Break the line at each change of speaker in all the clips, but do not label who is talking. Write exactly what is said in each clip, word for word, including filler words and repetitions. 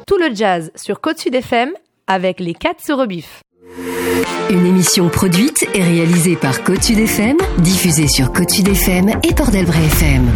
Tout le jazz sur Côte-Sud F M avec les quatre se rebiffent.
Une émission produite et réalisée par Côte-Sud F M, diffusée sur Côte-Sud F M et Port-d'Albret F M.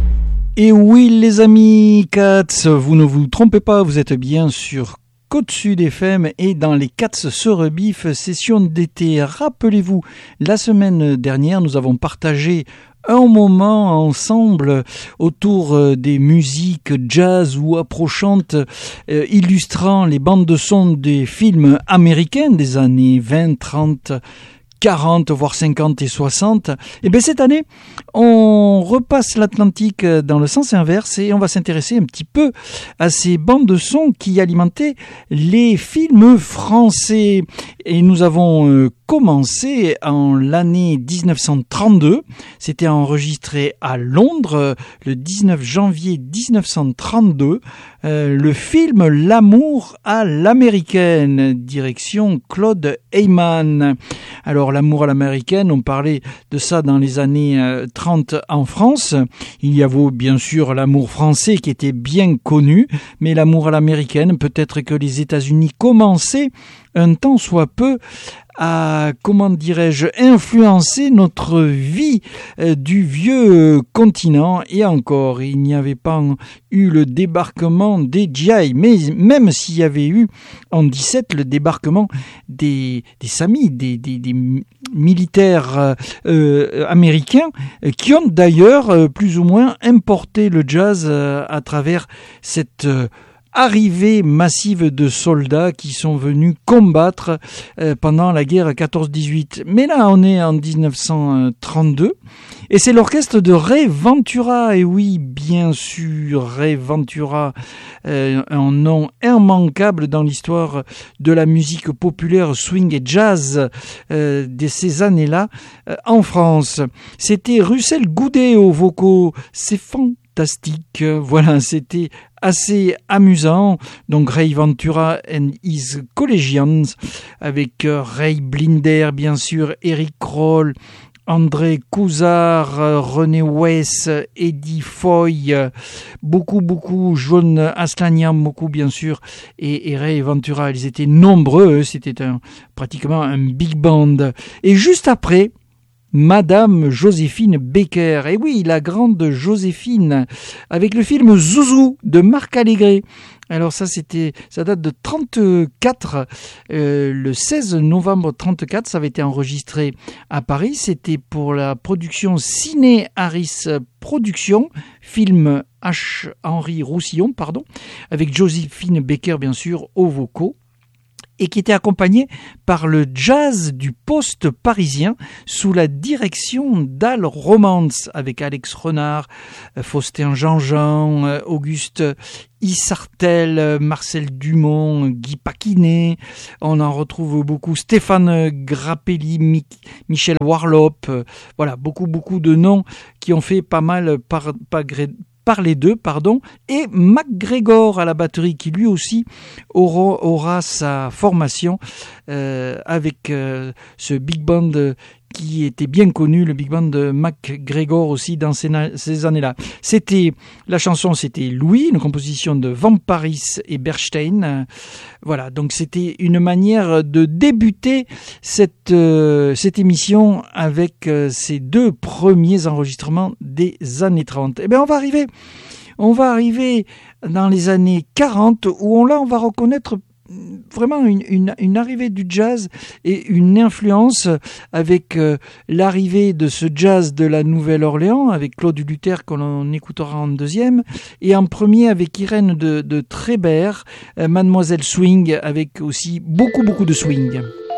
Et oui les amis Cats, vous ne vous trompez pas, vous êtes bien sur Côte-Sud F M et dans les Cats se rebiffent, session d'été. Rappelez-vous, la semaine dernière, nous avons partagé un moment ensemble autour des musiques jazz ou approchantes euh, illustrant les bandes de son des films américains des années vingt, trente, quarante, voire cinquante et soixante. Et bien cette année, on repasse l'Atlantique dans le sens inverse et on va s'intéresser un petit peu à ces bandes de son qui alimentaient les films français. Et nous avons euh, commencé en l'année dix-neuf cent trente-deux. C'était enregistré à Londres le dix-neuf janvier dix-neuf cent trente-deux. Euh, le film L'amour à l'américaine, direction Claude Heyman. Alors l'amour à l'américaine, on parlait de ça dans les années euh, trente en France. Il y avait bien sûr l'amour français qui était bien connu, mais l'amour à l'américaine, peut-être que les États-Unis commençaient un temps soit peu à, comment dirais-je, influencer notre vie euh, du vieux continent. Et encore, il n'y avait pas eu le débarquement des G I, mais même s'il y avait eu en dix-sept le débarquement des, des S A M I, des, des, des militaires euh, américains, euh, qui ont d'ailleurs euh, plus ou moins importé le jazz euh, à travers cette euh, arrivée massive de soldats qui sont venus combattre euh, pendant la guerre quatorze dix-huit. Mais là, on est en dix-neuf cent trente-deux et c'est l'orchestre de Ray Ventura. Et oui, bien sûr, Ray Ventura, euh, un nom immanquable dans l'histoire de la musique populaire swing et jazz euh, de ces années-là euh, en France. C'était Russell Goudet aux vocaux. C'est fantastique. Voilà, c'était assez amusant. Donc Ray Ventura and his Collegians avec Ray Blinder, bien sûr, Eric Kroll, André Couzard, René Wess, Eddie Foy, beaucoup, beaucoup, John Aslanian, beaucoup, bien sûr, et, et Ray Ventura. Ils étaient nombreux, c'était un, pratiquement un big band. Et juste après, Madame Joséphine Baker. Et oui, la grande Joséphine, avec le film Zouzou de Marc Allégret. Alors ça, c'était, ça date de trente-quatre, euh, le seize novembre trente-quatre, ça avait été enregistré à Paris. C'était pour la production Ciné Harris Productions, film H. Henri Roussillon, pardon, avec Joséphine Baker, bien sûr, aux vocaux, et qui était accompagné par le jazz du poste parisien sous la direction d'Al Romance, avec Alex Renard, Faustin Jean-Jean, Auguste Issartel, Marcel Dumont, Guy Paquinet. On en retrouve beaucoup, Stéphane Grappelli, Mi- Michel Warlop. Voilà, beaucoup, beaucoup de noms qui ont fait pas mal par, par, par les deux, pardon, et McGregor à la batterie, qui lui aussi aura, aura sa formation euh, avec euh, ce big band qui était bien connu, le big band de McGregor aussi dans ces, ces années-là. C'était, la chanson c'était Louis, une composition de Van Paris et Bernstein. Voilà, donc c'était une manière de débuter cette, euh, cette émission avec euh, ces deux premiers enregistrements des années trente. Eh bien, on va arriver, on va arriver dans les années quarante où on, là, on va reconnaître vraiment une, une, une arrivée du jazz et une influence avec euh, l'arrivée de ce jazz de la Nouvelle-Orléans avec Claude Luther que l'on écoutera en deuxième, et en premier avec Irène de, de Trébert, euh, Mademoiselle Swing, avec aussi beaucoup beaucoup de swing.